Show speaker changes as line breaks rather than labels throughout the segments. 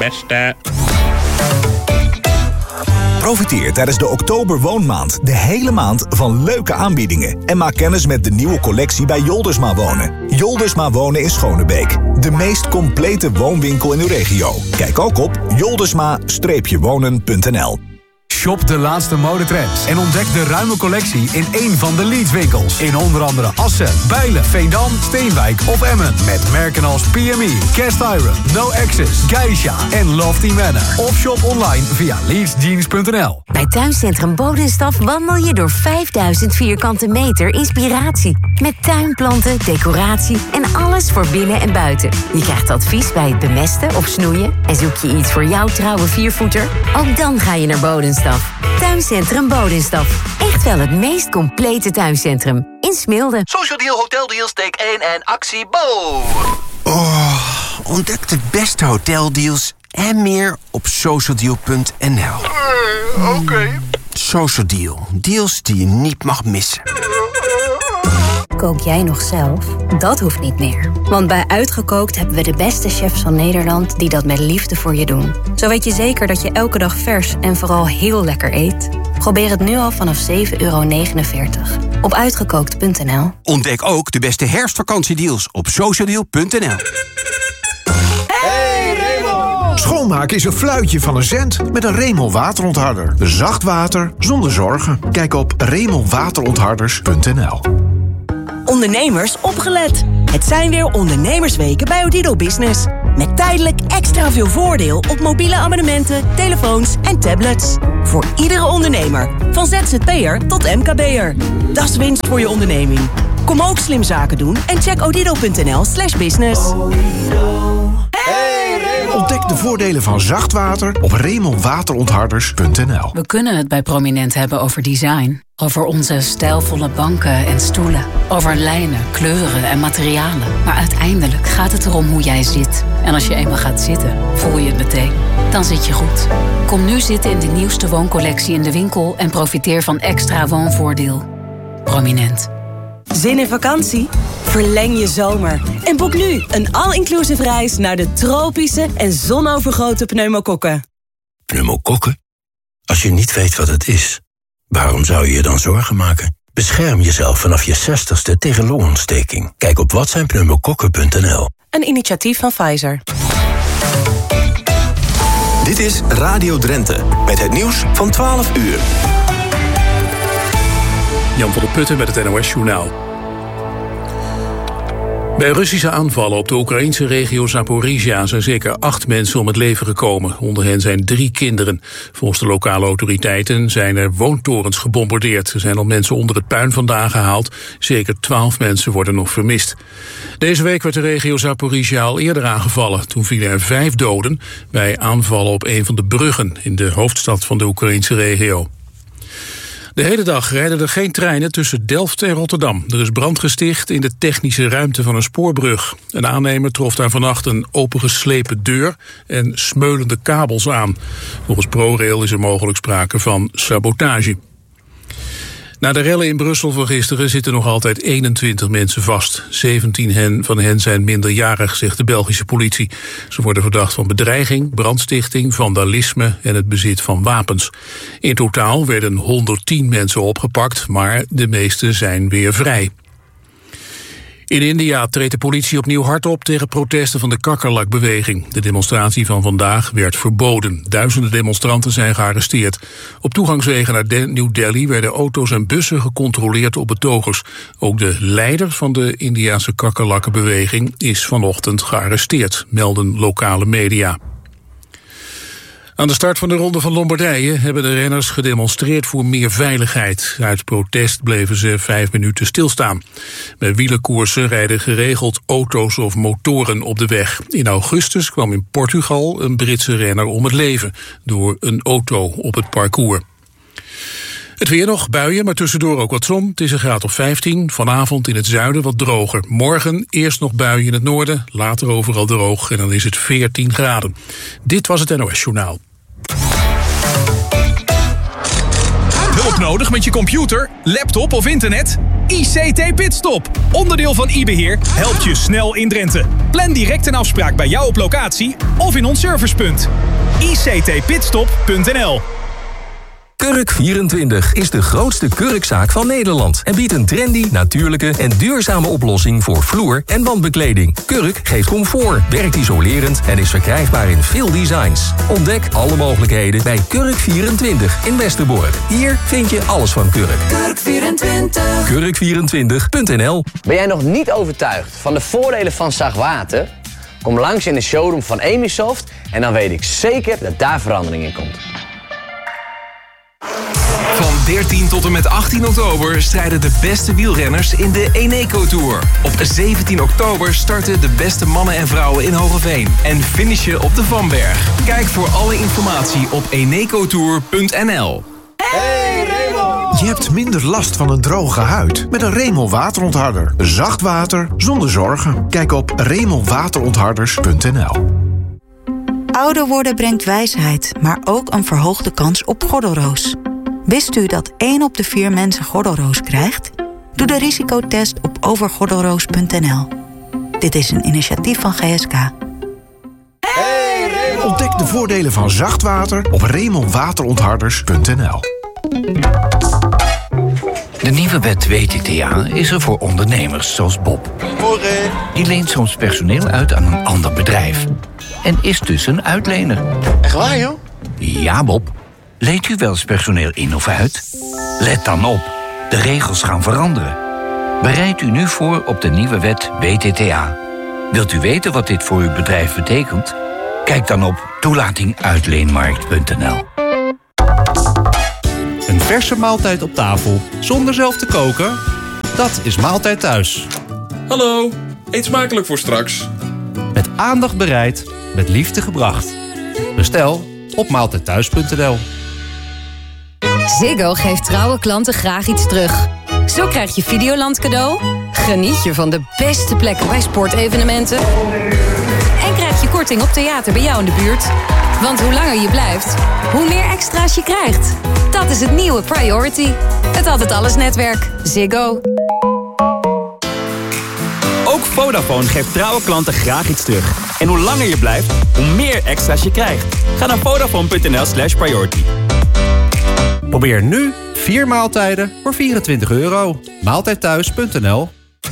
beste.
Profiteer tijdens de Oktober Woonmaand de hele maand van leuke aanbiedingen. En maak kennis met de nieuwe collectie bij Joldersma Wonen. Joldersma Wonen in Schonebeek. De meest complete woonwinkel in uw regio. Kijk ook op joldersma-wonen.nl.
Shop de laatste modetrends en ontdek de ruime collectie in één van de Leeds-winkels. In onder andere Assen, Bijlen, Veendam, Steenwijk of Emmen. Met merken als PME, Cast Iron, No Access, Geisha en Lofty Manor. Of shop online via leedsjeans.nl.
Bij Tuincentrum Bodenstaf wandel je door 5000 vierkante meter inspiratie. Met tuinplanten, decoratie en alles voor binnen en buiten. Je krijgt advies bij het bemesten of snoeien. En zoek je iets voor jouw trouwe viervoeter? Ook dan ga je naar Bodenstaf. Tuincentrum Bodenstaf. Echt wel het meest complete tuincentrum. In Smilde.
Social Deal, Hotel Deals, take 1 en actie Bo.
Oh, ontdek de beste hoteldeals en meer op socialdeal.nl.
Oké.
Social Deal. Deals die je niet mag missen.
Kook jij nog zelf? Dat hoeft niet meer. Want bij Uitgekookt hebben we de beste chefs van Nederland die dat met liefde voor je doen. Zo weet je zeker dat je elke dag vers en vooral heel lekker eet. Probeer het nu al vanaf €7,49 op uitgekookt.nl.
Ontdek ook de beste herfstvakantiedeals op socialdeal.nl.
Schoonmaken is een fluitje van een cent met een Remel waterontharder. Zacht water zonder zorgen. Kijk op remelwaterontharders.nl.
Ondernemers, opgelet. Het zijn weer ondernemersweken bij Odido Business. Met tijdelijk extra veel voordeel op mobiele abonnementen, telefoons en tablets. Voor iedere ondernemer, van ZZP'er tot MKB'er. Dat is winst voor je onderneming. Kom ook slim zaken doen en check odido.nl/business.
Ontdek de voordelen van zacht water op remelwaterontharders.nl.
We kunnen het bij Prominent hebben over design. Over onze stijlvolle banken en stoelen. Over lijnen, kleuren en materialen. Maar uiteindelijk gaat het erom hoe jij zit. En als je eenmaal gaat zitten, voel je het meteen. Dan zit je goed. Kom nu zitten in de nieuwste wooncollectie in de winkel en profiteer van extra woonvoordeel. Prominent.
Zin in vakantie? Verleng je zomer en boek nu een all-inclusive reis naar de tropische en zonovergoten pneumokokken.
Pneumokokken? Als je niet weet wat het is, waarom zou je je dan zorgen maken? Bescherm jezelf vanaf je 60ste tegen longontsteking. Kijk op watzijnpneumokokken.nl.
Een initiatief van Pfizer.
Dit is Radio Drenthe met het nieuws van 12 uur.
Jan van der Putten met het NOS-journaal. Bij Russische aanvallen op de Oekraïnse regio Zaporizhia zijn zeker 8 mensen om het leven gekomen. Onder hen zijn 3 kinderen. Volgens de lokale autoriteiten zijn er woontorens gebombardeerd. Er zijn al mensen onder het puin vandaan gehaald. Zeker 12 mensen worden nog vermist. Deze week werd de regio Zaporizhia al eerder aangevallen. Toen vielen er 5 doden bij aanvallen op een van de bruggen in de hoofdstad van de Oekraïnse regio. De hele dag rijden er geen treinen tussen Delft en Rotterdam. Er is brand gesticht in de technische ruimte van een spoorbrug. Een aannemer trof daar vannacht een opengeslepen deur en smeulende kabels aan. Volgens ProRail is er mogelijk sprake van sabotage. Na de rellen in Brussel van gisteren zitten nog altijd 21 mensen vast. 17 van hen zijn minderjarig, zegt de Belgische politie. Ze worden verdacht van bedreiging, brandstichting, vandalisme en het bezit van wapens. In totaal werden 110 mensen opgepakt, maar de meeste zijn weer vrij. In India treedt de politie opnieuw hard op tegen protesten van de kakkerlakbeweging. De demonstratie van vandaag werd verboden. Duizenden demonstranten zijn gearresteerd. Op toegangswegen naar New Delhi werden auto's en bussen gecontroleerd op betogers. Ook de leider van de Indiase kakkerlakkenbeweging is vanochtend gearresteerd, melden lokale media. Aan de start van de Ronde van Lombardije hebben de renners gedemonstreerd voor meer veiligheid. Uit protest bleven ze 5 minuten stilstaan. Bij wielerkoersen rijden geregeld auto's of motoren op de weg. In augustus kwam in Portugal een Britse renner om het leven door een auto op het parcours. Het weer nog, buien, maar tussendoor ook wat zon. Het is een graad of 15, vanavond in het zuiden wat droger. Morgen eerst nog buien in het noorden, later overal droog en dan is het 14 graden. Dit was het NOS Journaal.
Hulp nodig met je computer, laptop of internet?
ICT Pitstop, onderdeel van iBeheer, helpt je snel in Drenthe. Plan direct een afspraak bij jou op locatie of in ons servicepunt. ictpitstop.nl.
Kurk24 is de grootste kurkzaak van Nederland en biedt een trendy, natuurlijke en duurzame oplossing voor vloer- en wandbekleding. Kurk geeft comfort, werkt isolerend en is verkrijgbaar in veel designs. Ontdek alle mogelijkheden bij Kurk24 in Westerbork. Hier vind je alles van Kurk.
Kurk24.
Kurk24.nl.
Ben jij nog niet overtuigd van de voordelen van zachtwater? Kom langs in de showroom van Emisoft en dan weet ik zeker dat daar verandering in komt.
Van 13 tot en met 18 oktober strijden de beste wielrenners in de Eneco Tour. Op 17 oktober starten de beste mannen en vrouwen in Hogeveen. En finishen op de Vanberg. Kijk voor alle informatie op enecotour.nl.
Hey Raymond! Je hebt minder last van een droge huid met een Remel waterontharder. Zacht water zonder zorgen. Kijk op remelwaterontharders.nl.
Ouder worden brengt wijsheid, maar ook een verhoogde kans op gordelroos. Wist u dat 1 op de 4 mensen gordelroos krijgt? Doe de risicotest op overgordelroos.nl. Dit is een initiatief van GSK.
Hey Raymond! Ontdek de voordelen van zacht water op remelwaterontharders.nl.
De nieuwe wet WTTA is er voor ondernemers zoals Bob. Die leent soms personeel uit aan een ander bedrijf. En is dus een uitlener.
Echt waar, joh?
Ja, Bob. Leent u wel eens personeel in of uit? Let dan op. De regels gaan veranderen. Bereid u nu voor op de nieuwe wet WTTA. Wilt u weten wat dit voor uw bedrijf betekent? Kijk dan op toelatinguitleenmarkt.nl.
Een verse maaltijd op tafel, zonder zelf te koken? Dat is Maaltijd Thuis.
Hallo, eet smakelijk voor straks.
Met aandacht bereid, met liefde gebracht. Bestel op maaltijdthuis.nl.
Ziggo geeft trouwe klanten graag iets terug. Zo krijg je Videoland cadeau, geniet je van de beste plekken bij sportevenementen en krijg je korting op theater bij jou in de buurt. Want hoe langer je blijft, hoe meer extra's je krijgt. Dat is het nieuwe Priority. Het Altijd Alles netwerk. Ziggo.
Ook Vodafone geeft trouwe klanten graag iets terug. En hoe langer je blijft, hoe meer extra's je krijgt. Ga naar Vodafone.nl/priority.
Probeer nu 4 maaltijden voor €24. Maaltijdthuis.nl.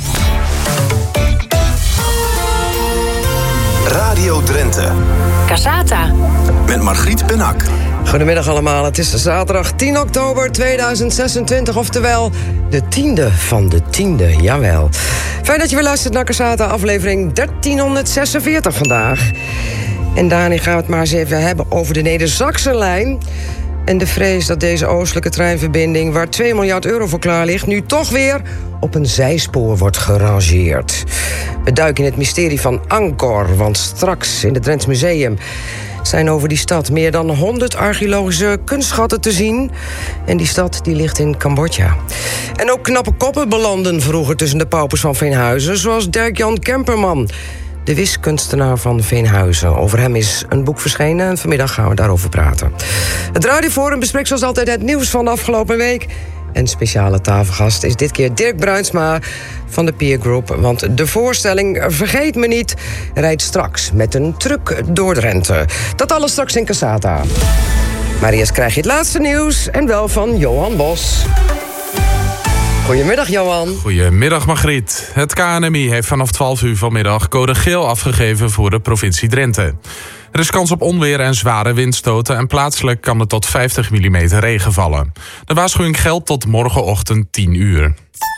Radio Drenthe.
Casata.
Met Margriet Benak.
Goedemiddag allemaal, het is zaterdag 10 oktober 2026, oftewel de 10e van de 10e, jawel. Fijn dat je weer luistert naar Casata, aflevering 1346 vandaag. En daarin gaan we het maar eens even hebben over de Neder-Saxe-lijn. En de vrees dat deze oostelijke treinverbinding, waar €2 miljard voor klaar ligt, nu toch weer op een zijspoor wordt gerangeerd. We duiken in het mysterie van Angkor, want straks in het Drents Museum zijn over die stad meer dan 100 archeologische kunstschatten te zien. En die stad die ligt in Cambodja. En ook knappe koppen belanden vroeger tussen de paupers van Veenhuizen, zoals Dirk-Jan Kemperman, de wiskunstenaar van Veenhuizen. Over hem is een boek verschenen en vanmiddag gaan we daarover praten. Het Radioforum bespreekt zoals altijd het nieuws van de afgelopen week. En speciale tafelgast is dit keer Dirk Bruinsma van de Peer Group. Want de voorstelling Vergeet me niet rijdt straks met een truck door Drenthe. Dat alles straks in Casata. Maar eerst krijg je het laatste nieuws en wel van Johan Bos. Goedemiddag, Johan.
Goedemiddag, Margriet. Het KNMI heeft vanaf 12 uur vanmiddag code geel afgegeven voor de provincie Drenthe. Er is kans op onweer en zware windstoten en plaatselijk kan er tot 50 mm regen vallen. De waarschuwing geldt tot morgenochtend 10 uur.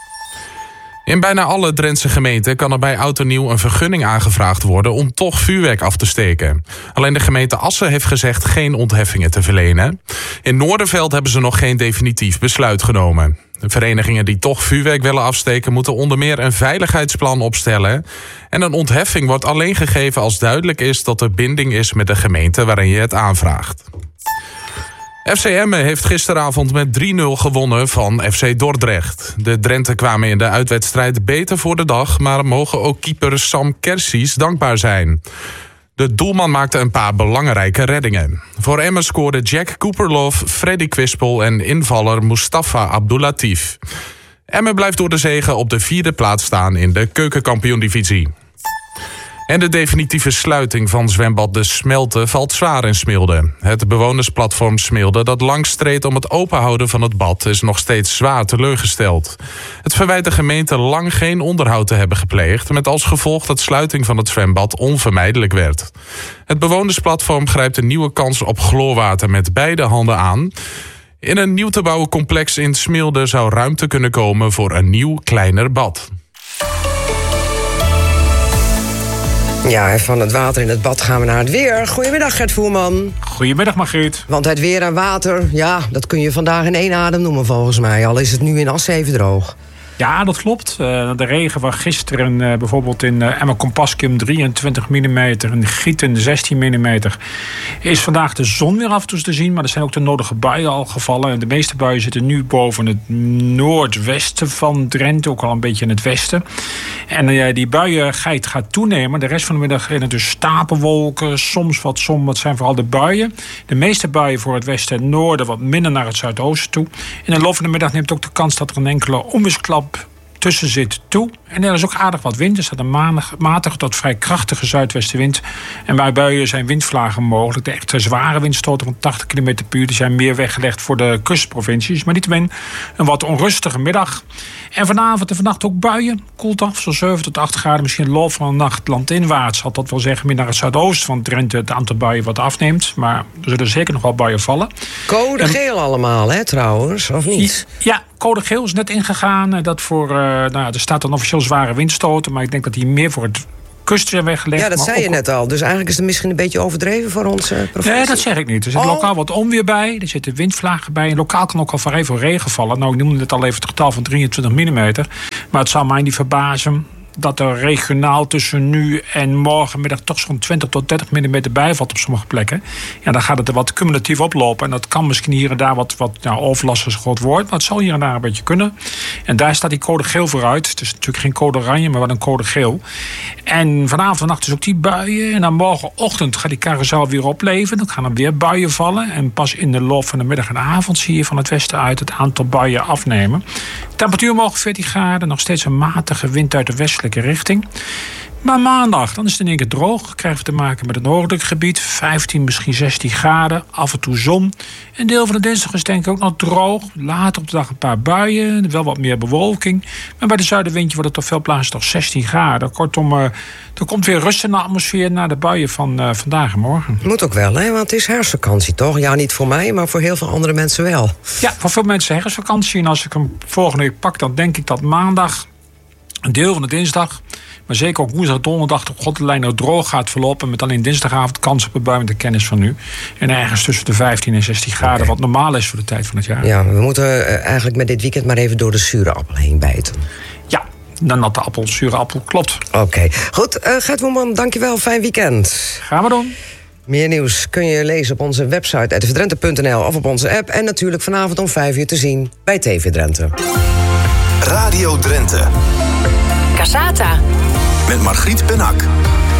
In bijna alle Drentse gemeenten kan er bij Oud en Nieuw een vergunning aangevraagd worden om toch vuurwerk af te steken. Alleen de gemeente Assen heeft gezegd geen ontheffingen te verlenen. In Noorderveld hebben ze nog geen definitief besluit genomen. De verenigingen die toch vuurwerk willen afsteken moeten onder meer een veiligheidsplan opstellen. En een ontheffing wordt alleen gegeven als duidelijk is dat er binding is met de gemeente waarin je het aanvraagt. FC Emmen heeft gisteravond met 3-0 gewonnen van FC Dordrecht. De Drenten kwamen in de uitwedstrijd beter voor de dag, maar mogen ook keeper Sam Kersies dankbaar zijn. De doelman maakte een paar belangrijke reddingen. Voor Emmen scoorden Jack Cooperlove, Freddy Quispel en invaller Mustafa Abdulatif. Emmen blijft door de zege op de 4e plaats staan in de keukenkampioen-divisie. En de definitieve sluiting van zwembad De Smelte valt zwaar in Smilde. Het bewonersplatform Smilde, dat lang streed om het openhouden van het bad, is nog steeds zwaar teleurgesteld. Het verwijt de gemeente lang geen onderhoud te hebben gepleegd, met als gevolg dat sluiting van het zwembad onvermijdelijk werd. Het bewonersplatform grijpt een nieuwe kans op chloorwater met beide handen aan. In een nieuw te bouwen complex in Smilde zou ruimte kunnen komen voor een nieuw, kleiner bad.
Ja, en van het water in het bad gaan we naar het weer. Goedemiddag, Gert Voerman.
Goedemiddag, Margriet.
Want het weer en water, ja, dat kun je vandaag in één adem noemen volgens mij. Al is het nu in Assen even droog.
Ja, dat klopt. De regen van gisteren, bijvoorbeeld in Emmen-Compascum 23 mm... en Gieten 16 mm... is vandaag de zon weer af en toe te zien... maar er zijn ook de nodige buien al gevallen. En de meeste buien zitten nu boven het noordwesten van Drenthe... ook al een beetje in het westen. En die buiigheid gaat toenemen. De rest van de middag zijn er dus stapelwolken, soms wat zon. Dat zijn vooral de buien. De meeste buien voor het westen en noorden... wat minder naar het zuidoosten toe. In de loop van de middag neemt ook de kans dat er een enkele onweersklap tussen zit toe. En er is ook aardig wat wind. Er staat een matige tot vrij krachtige zuidwestenwind. En bij buien zijn windvlagen mogelijk. De echte zware windstoten van 80 km per uur... die zijn meer weggelegd voor de kustprovincies. Maar niettemin een wat onrustige middag. En vanavond en vannacht ook buien. Koelt af, zo'n 7 tot 8 graden. Misschien in de loop van de nacht landinwaarts. Zal dat wel zeggen, meer naar het zuidoosten van Drenthe... het aantal buien wat afneemt. Maar er zullen zeker nog wel buien vallen.
Code geel allemaal, hè, trouwens, of niet?
Ja, code geel is net ingegaan. Dat voor, er staat dan officieel zware windstoten... maar ik denk dat die meer voor het kust zijn weggelegd.
Ja, dat zei je net al. Dus eigenlijk is het misschien een beetje overdreven voor onze provincie.
Nee, dat zeg ik niet. Er zit lokaal wat onweer bij. Er zitten windvlagen bij. En lokaal kan ook al vrij veel regen vallen. Nou, ik noemde net al even het getal van 23 mm. Maar het zou mij niet verbazen dat er regionaal tussen nu en morgenmiddag toch zo'n 20 tot 30 mm bijvalt op sommige plekken. Ja, dan gaat het er wat cumulatief oplopen. En dat kan misschien hier en daar wat overlast is een groot woord. Maar het zal hier en daar een beetje kunnen. En daar staat die code geel voor uit. Het is natuurlijk geen code oranje, maar wel een code geel. En vanavond en nacht is ook die buien. En dan morgenochtend gaat die carousel weer opleven. Dan gaan er weer buien vallen. En pas in de loop van de middag en avond zie je van het westen uit het aantal buien afnemen. Temperatuur morgen 14 graden. Nog steeds een matige wind uit de westelijke richting. Maar maandag, dan is het in één keer droog. Krijgen we te maken met het noordelijk gebied. 15, misschien 16 graden. Af en toe zon. Een deel van de dinsdag is denk ik ook nog droog. Later op de dag een paar buien. Wel wat meer bewolking. Maar bij de zuidenwindje wordt het op veel plaatsen toch 16 graden. Kortom, er komt weer rust in de atmosfeer na de buien van vandaag en morgen.
Moet ook wel, hè? Want het is herfstvakantie, toch? Ja, niet voor mij, maar voor heel veel andere mensen wel.
Ja, voor veel mensen herfstvakantie. En als ik hem volgende week pak, dan denk ik dat maandag, een deel van de dinsdag, maar zeker ook woensdag, donderdag de godlijn nou droog gaat verlopen. Met alleen dinsdagavond kans op een bui met de kennis van nu. En ergens tussen de 15 en 16 graden, wat normaal is voor de tijd van het jaar.
Ja, we moeten eigenlijk met dit weekend maar even door de zure appel heen bijten.
Ja, de natte appel, zure appel, klopt.
Oké. Goed, Gert Woerman, dankjewel. Fijn weekend.
Gaan we doen.
Meer nieuws kun je lezen op onze website tvdrenthe.nl of op onze app. En natuurlijk vanavond om 5 uur te zien bij TV Drenthe.
Radio Drenthe.
Casata.
Met Margriet Benak.